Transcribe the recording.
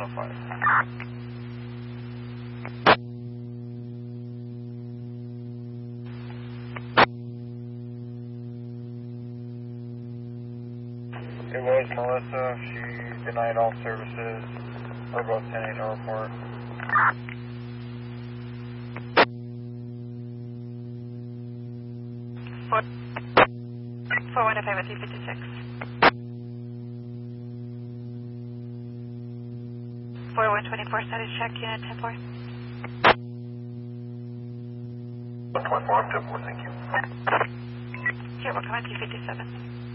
105. It was Melissa. She denied all services. We're both 10-8 no report. Four 415 with 356. 4124 status check, unit 10-4. 124, I'm 10-4, thank you. Here, we'll come at 357.